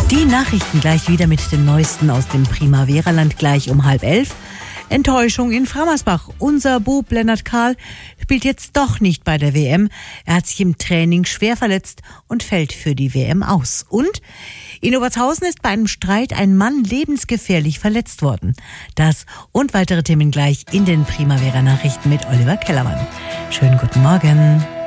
Die Nachrichten gleich wieder mit dem Neuesten aus dem Primavera-Land gleich um 10:30. Enttäuschung in Frammersbach. Unser Bub Lennart Kahl spielt jetzt doch nicht bei der WM. Er hat sich im Training schwer verletzt und fällt für die WM aus. Und in Obertshausen ist bei einem Streit ein Mann lebensgefährlich verletzt worden. Das und weitere Themen gleich in den Primavera-Nachrichten mit Oliver Kellermann. Schönen guten Morgen.